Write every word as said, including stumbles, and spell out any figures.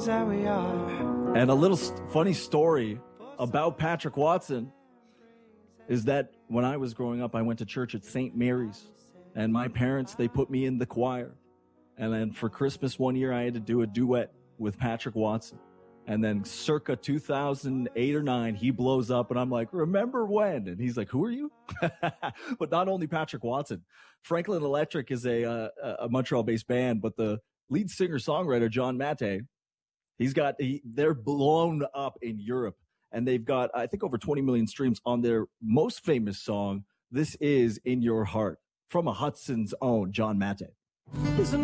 is how we are. And a little st- funny story about Patrick Watson is that when I was growing up, I went to church at Saint Mary's, and my parents, they put me in the choir. And then for Christmas one year, I had to do a duet with Patrick Watson. And then circa two thousand eight or nine, he blows up, and I'm like, remember when? And he's like, who are you? But not only Patrick Watson. Franklin Electric is a, uh, a Montreal-based band, but the lead singer-songwriter, John Matte, he's got, he, they're blown up in Europe. And they've got, I think, over twenty million streams on their most famous song, This Is In Your Heart, from a Hudson's own John Matte. There's an